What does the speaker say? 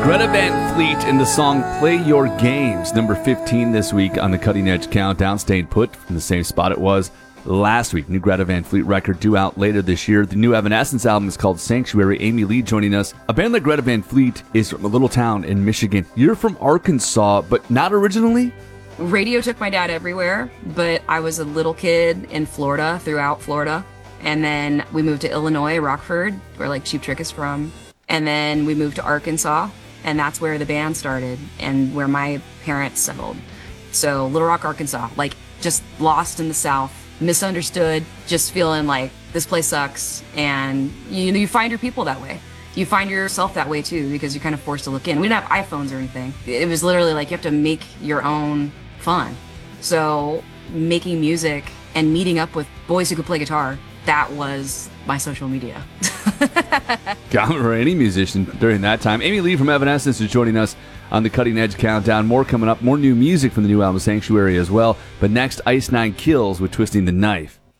Greta Van Fleet in the song Play Your Games, number 15 this week on the Cutting Edge Countdown, staying put in the same spot it was last week. New Greta Van Fleet record due out later this year. The new Evanescence album is called Sanctuary. Amy Lee joining us. A band like Greta Van Fleet is from a little town in Michigan. You're from Arkansas, but not originally? Radio took my dad everywhere, but I was a little kid in Florida, throughout Florida. And then we moved to Illinois, Rockford, where like Cheap Trick is from. And then we moved to Arkansas. And that's where the band started and where my parents settled. So Little Rock, Arkansas, like just lost in the South, misunderstood, just feeling like this place sucks. And you find your people that way. You find yourself that way too, because you're kind of forced to look in. We didn't have iPhones or anything. It was literally like you have to make your own fun. So making music and meeting up with boys who could play guitar, that was my social media. Common for any musician during that time. Amy Lee from Evanescence is joining us on the Cutting Edge Countdown. More coming up, more new music from the new album Sanctuary as well. But next, Ice Nine Kills with Twisting the Knife.